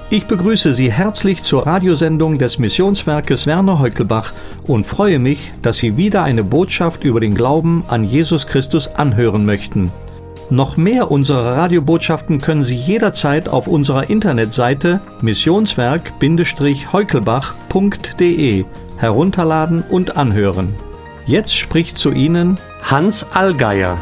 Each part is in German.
Ich begrüße Sie herzlich zur Radiosendung des Missionswerkes Werner Heukelbach und freue mich, dass Sie wieder eine Botschaft über den Glauben an Jesus Christus anhören möchten. Noch mehr unserer Radiobotschaften können Sie jederzeit auf unserer Internetseite missionswerk-heukelbach.de herunterladen und anhören. Jetzt spricht zu Ihnen Hans Allgeier.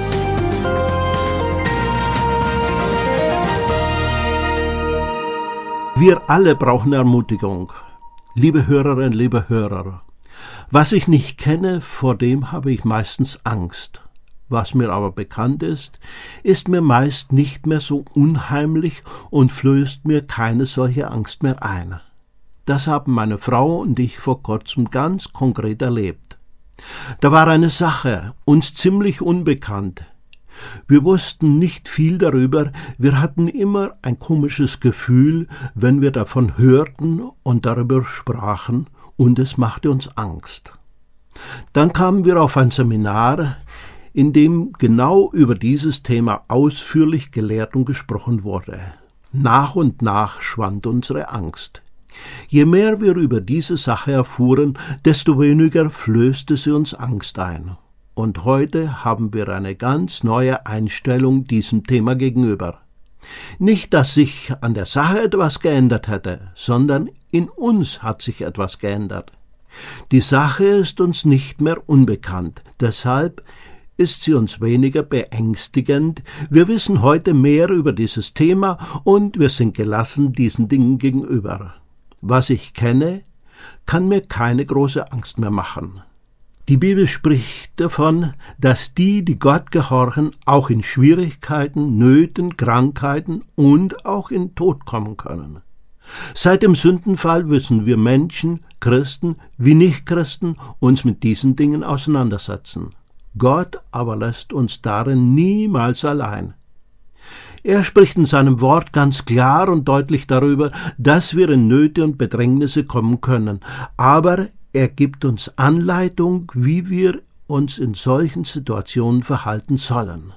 Wir alle brauchen Ermutigung. Liebe Hörerinnen, liebe Hörer, was ich nicht kenne, vor dem habe ich meistens Angst. Was mir aber bekannt ist mir meist nicht mehr so unheimlich und flößt mir keine solche Angst mehr ein. Das haben meine Frau und ich vor kurzem ganz konkret erlebt. Da war eine Sache, uns ziemlich unbekannt. Wir wussten nicht viel darüber, wir hatten immer ein komisches Gefühl, wenn wir davon hörten und darüber sprachen, und es machte uns Angst. Dann kamen wir auf ein Seminar, in dem genau über dieses Thema ausführlich gelehrt und gesprochen wurde. Nach und nach schwand unsere Angst. Je mehr wir über diese Sache erfuhren, desto weniger flößte sie uns Angst ein. Und heute haben wir eine ganz neue Einstellung diesem Thema gegenüber. Nicht, dass sich an der Sache etwas geändert hätte, sondern in uns hat sich etwas geändert. Die Sache ist uns nicht mehr unbekannt, deshalb ist sie uns weniger beängstigend. Wir wissen heute mehr über dieses Thema und wir sind gelassen diesen Dingen gegenüber. Was ich kenne, kann mir keine große Angst mehr machen. Die Bibel spricht davon, dass die Gott gehorchen, auch in Schwierigkeiten, Nöten, Krankheiten und auch in Tod kommen können. Seit dem Sündenfall müssen wir Menschen, Christen wie Nichtchristen, uns mit diesen Dingen auseinandersetzen. Gott aber lässt uns darin niemals allein. Er spricht in seinem Wort ganz klar und deutlich darüber, dass wir in Nöte und Bedrängnisse kommen können, aber er gibt uns Anleitung, wie wir uns in solchen Situationen verhalten sollen.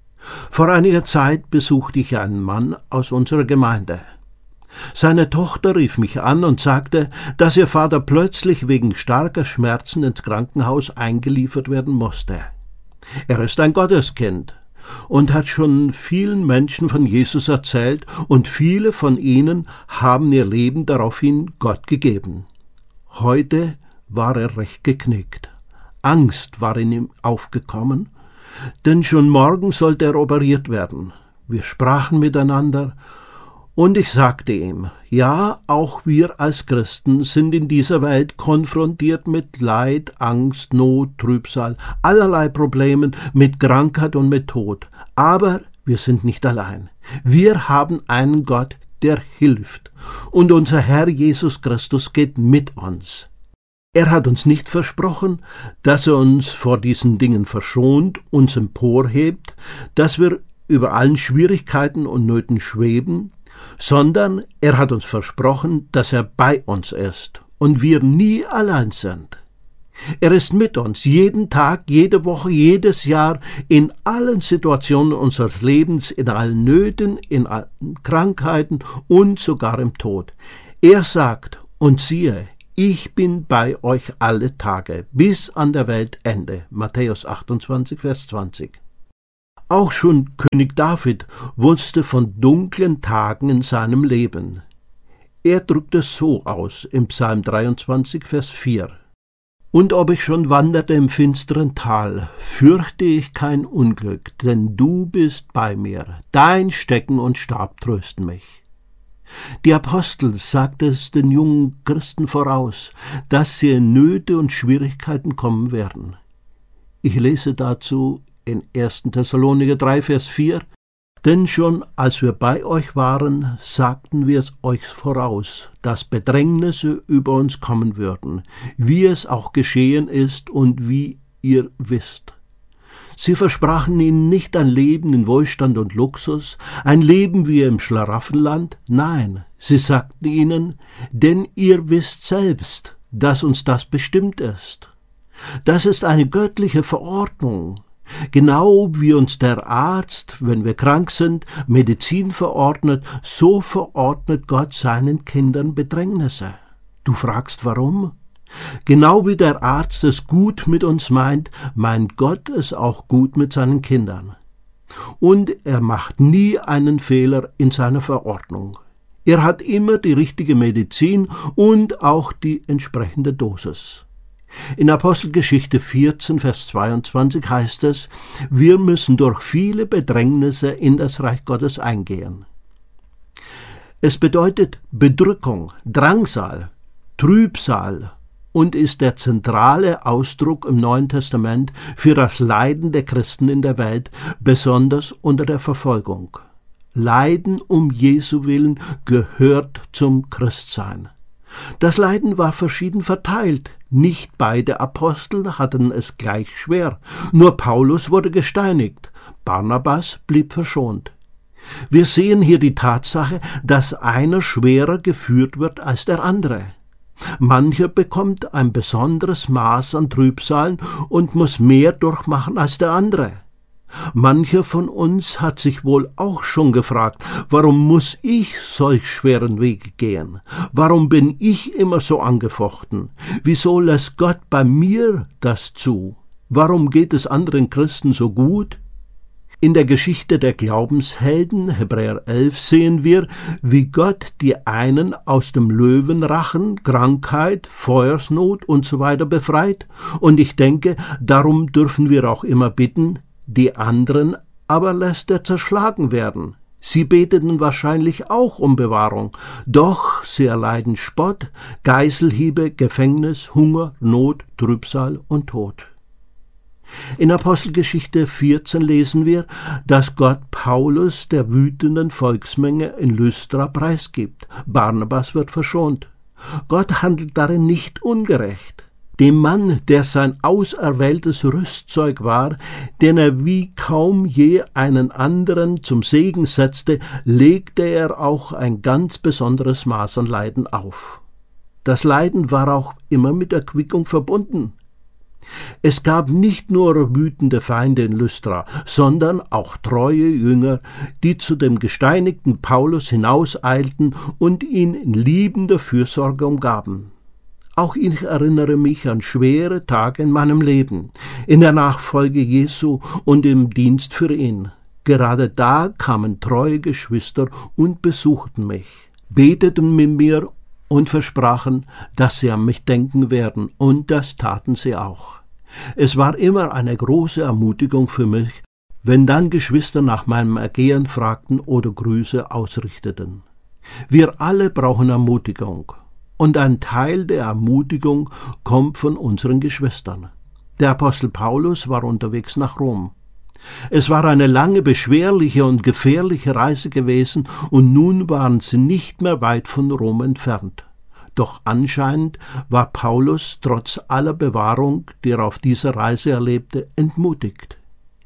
Vor einiger Zeit besuchte ich einen Mann aus unserer Gemeinde. Seine Tochter rief mich an und sagte, dass ihr Vater plötzlich wegen starker Schmerzen ins Krankenhaus eingeliefert werden musste. Er ist ein Gotteskind und hat schon vielen Menschen von Jesus erzählt, und viele von ihnen haben ihr Leben daraufhin Gott gegeben. Heute war er recht geknickt. Angst war in ihm aufgekommen, denn schon morgen sollte er operiert werden. Wir sprachen miteinander und ich sagte ihm, ja, auch wir als Christen sind in dieser Welt konfrontiert mit Leid, Angst, Not, Trübsal, allerlei Problemen, mit Krankheit und mit Tod. Aber wir sind nicht allein. Wir haben einen Gott, der hilft. Und unser Herr Jesus Christus geht mit uns. Er hat uns nicht versprochen, dass er uns vor diesen Dingen verschont, uns emporhebt, dass wir über allen Schwierigkeiten und Nöten schweben, sondern er hat uns versprochen, dass er bei uns ist und wir nie allein sind. Er ist mit uns jeden Tag, jede Woche, jedes Jahr, in allen Situationen unseres Lebens, in allen Nöten, in allen Krankheiten und sogar im Tod. Er sagt, und siehe, ich bin bei euch alle Tage, bis an der Weltende. Matthäus 28, Vers 20. Auch schon König David wusste von dunklen Tagen in seinem Leben. Er drückt es so aus im Psalm 23, Vers 4. Und ob ich schon wanderte im finsteren Tal, fürchte ich kein Unglück, denn du bist bei mir, dein Stecken und Stab trösten mich. Die Apostel sagte es den jungen Christen voraus, dass sie in Nöte und Schwierigkeiten kommen werden. Ich lese dazu in 1. Thessalonicher 3, Vers 4, denn schon als wir bei euch waren, sagten wir es euch voraus, dass Bedrängnisse über uns kommen würden, wie es auch geschehen ist und wie ihr wisst. Sie versprachen ihnen nicht ein Leben in Wohlstand und Luxus, ein Leben wie im Schlaraffenland, nein, sie sagten ihnen, denn ihr wisst selbst, dass uns das bestimmt ist. Das ist eine göttliche Verordnung. Genau wie uns der Arzt, wenn wir krank sind, Medizin verordnet, so verordnet Gott seinen Kindern Bedrängnisse. Du fragst, warum? Genau wie der Arzt es gut mit uns meint Gott es auch gut mit seinen Kindern. Und er macht nie einen Fehler in seiner Verordnung. Er hat immer die richtige Medizin und auch die entsprechende Dosis. In Apostelgeschichte 14, Vers 22 heißt es, wir müssen durch viele Bedrängnisse in das Reich Gottes eingehen. Es bedeutet Bedrückung, Drangsal, Trübsal und ist der zentrale Ausdruck im Neuen Testament für das Leiden der Christen in der Welt, besonders unter der Verfolgung. Leiden um Jesu willen gehört zum Christsein. Das Leiden war verschieden verteilt. Nicht beide Apostel hatten es gleich schwer. Nur Paulus wurde gesteinigt. Barnabas blieb verschont. Wir sehen hier die Tatsache, dass einer schwerer geführt wird als der andere. Mancher bekommt ein besonderes Maß an Trübsalen und muss mehr durchmachen als der andere. Mancher von uns hat sich wohl auch schon gefragt, warum muss ich solch schweren Weg gehen? Warum bin ich immer so angefochten? Wieso lässt Gott bei mir das zu? Warum geht es anderen Christen so gut? In der Geschichte der Glaubenshelden, Hebräer 11, sehen wir, wie Gott die einen aus dem Löwenrachen, Krankheit, Feuersnot usw. befreit. Und ich denke, darum dürfen wir auch immer bitten, die anderen aber lässt er zerschlagen werden. Sie beteten wahrscheinlich auch um Bewahrung, doch sie erleiden Spott, Geißelhiebe, Gefängnis, Hunger, Not, Trübsal und Tod. In Apostelgeschichte 14 lesen wir, dass Gott Paulus der wütenden Volksmenge in Lystra preisgibt. Barnabas wird verschont. Gott handelt darin nicht ungerecht. Dem Mann, der sein auserwähltes Rüstzeug war, den er wie kaum je einen anderen zum Segen setzte, legte er auch ein ganz besonderes Maß an Leiden auf. Das Leiden war auch immer mit Erquickung verbunden. Es gab nicht nur wütende Feinde in Lystra, sondern auch treue Jünger, die zu dem gesteinigten Paulus hinauseilten und ihn in liebender Fürsorge umgaben. Auch ich erinnere mich an schwere Tage in meinem Leben, in der Nachfolge Jesu und im Dienst für ihn. Gerade da kamen treue Geschwister und besuchten mich, beteten mit mir und versprachen, dass sie an mich denken werden, und das taten sie auch. Es war immer eine große Ermutigung für mich, wenn dann Geschwister nach meinem Ergehen fragten oder Grüße ausrichteten. Wir alle brauchen Ermutigung. Und ein Teil der Ermutigung kommt von unseren Geschwistern. Der Apostel Paulus war unterwegs nach Rom. Es war eine lange, beschwerliche und gefährliche Reise gewesen, und nun waren sie nicht mehr weit von Rom entfernt. Doch anscheinend war Paulus trotz aller Bewahrung, die er auf dieser Reise erlebte, entmutigt.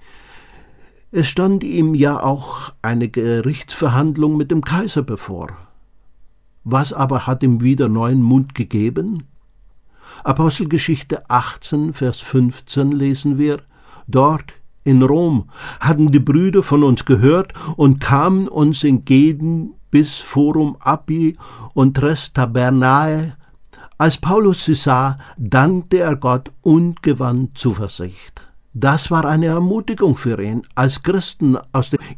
Es stand ihm ja auch eine Gerichtsverhandlung mit dem Kaiser bevor. Was aber hat ihm wieder neuen Mut gegeben? Apostelgeschichte 18, Vers 15 lesen wir, dort in Rom hatten die Brüder von uns gehört und kamen uns entgegen bis Forum Appii und Tres Tabernae. Als Paulus sie sah, dankte er Gott und gewann Zuversicht. Das war eine Ermutigung für ihn, als Christen aus dem